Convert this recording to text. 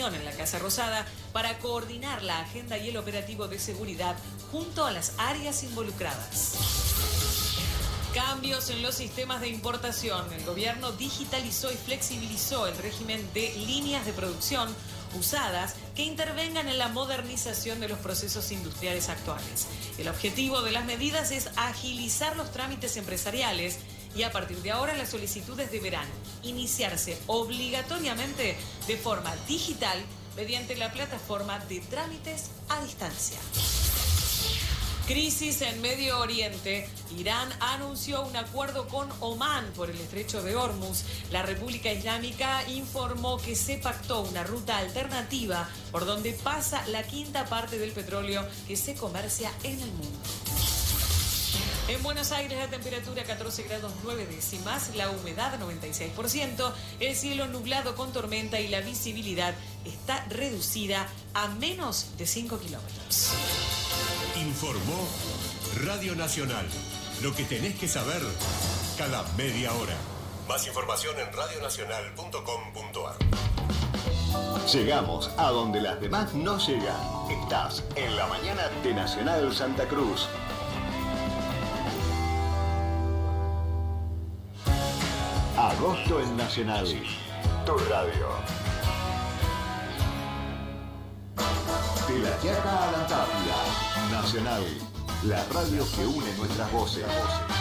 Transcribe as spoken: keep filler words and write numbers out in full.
reunión en la Casa Rosada para coordinar la agenda y el operativo de seguridad junto a las áreas involucradas. Cambios en los sistemas de importación. El gobierno digitalizó y flexibilizó el régimen de líneas de producción usadas que intervengan en la modernización de los procesos industriales actuales. El objetivo de las medidas es agilizar los trámites empresariales y a partir de ahora las solicitudes deberán iniciarse obligatoriamente de forma digital mediante la plataforma de trámites a distancia. Crisis en Medio Oriente. Irán anunció un acuerdo con Omán por el estrecho de Hormuz. La República Islámica informó que se pactó una ruta alternativa por donde pasa la quinta parte del petróleo que se comercia en el mundo. En Buenos Aires la temperatura catorce grados nueve décimas, la humedad noventa y seis por ciento, el cielo nublado con tormenta y la visibilidad está reducida a menos de cinco kilómetros. Informó Radio Nacional. Lo que tenés que saber cada media hora. Más información en radio nacional punto com punto a r. Llegamos a donde las demás no llegan. Estás en la mañana de Nacional Santa Cruz. Agosto en Nacional. Tu radio. De la Quiaca a la Tapia. Nacional. La radio que une nuestras voces.